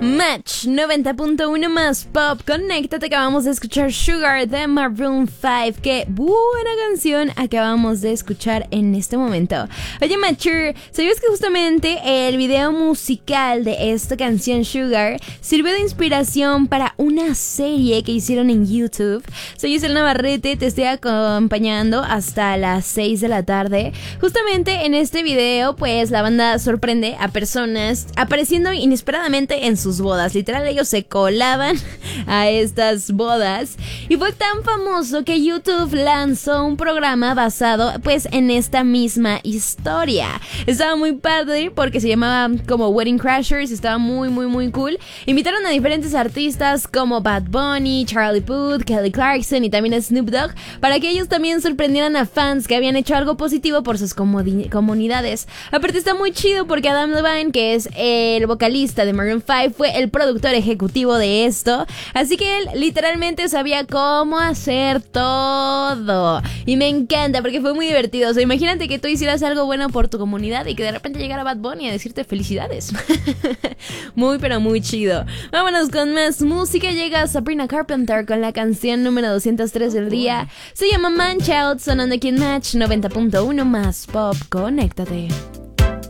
Match 90.1 más pop. Conéctate, acabamos de escuchar Sugar de Maroon 5. Qué buena canción acabamos de escuchar en este momento. Oye, Mature, ¿sabías que justamente el video musical de esta canción Sugar sirvió de inspiración para una serie que hicieron en YouTube? Soy Giselle Navarrete, te estoy acompañando hasta las 6 de la tarde. Justamente en este video, pues la banda sorprende a personas apareciendo inesperadamente en sus bodas. Literal, ellos se colaban a estas bodas y fue tan famoso que YouTube lanzó un programa basado pues en esta misma historia. Estaba muy padre porque se llamaba como Wedding Crashers, estaba muy cool. Invitaron a diferentes artistas como Bad Bunny, Charlie Puth, Kelly Clarkson y también a Snoop Dogg para que ellos también sorprendieran a fans que habían hecho algo positivo por sus comunidades. Aparte está muy chido porque Adam Levine, que es el vocalista de Maroon 5, fue el productor ejecutivo de esto, así que él literalmente sabía cómo hacer todo y me encanta porque fue muy divertido. O sea, imagínate que tú hicieras algo bueno por tu comunidad y que de repente llegara Bad Bunny a decirte felicidades. Muy pero muy chido. Vámonos con más música. Llega Sabrina Carpenter con la canción número 203 del día. Se llama Man Child, sonando aquí en Match 90.1 más pop. Conéctate.